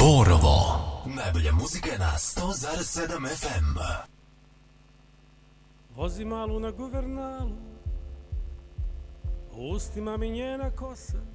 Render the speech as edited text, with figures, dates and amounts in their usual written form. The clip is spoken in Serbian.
Borovo. Najbolja muzika je na 100,7 FM. Vozi malu na guvernalu, u ustima mi njena kosa,